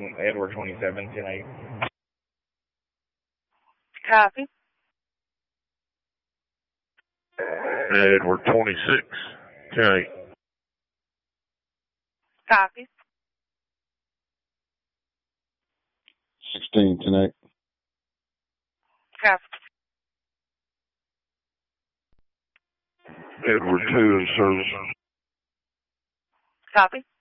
Edward 27, 10-8. Copy. Edward 26, 10-8. Copy. 16, 10-8. Copy. Edward 2 in service. Copy.